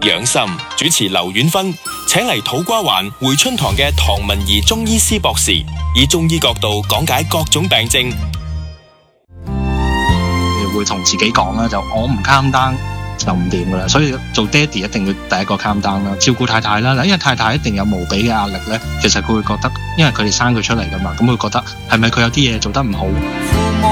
養心。主持劉婉芬請嚟土瓜灣回春堂嘅唐文儀中醫師博士，以中醫角度講解各種病症。 會同自己講啦，就我唔 calm down就唔掂噶啦，所以做爹哋一定要第一個 calm down啦，照顧太太啦，因為太太一定有無比嘅壓力咧，其實佢會覺得，因為佢哋生佢出嚟噶嘛，咁佢覺得係咪佢有啲嘢做得唔好？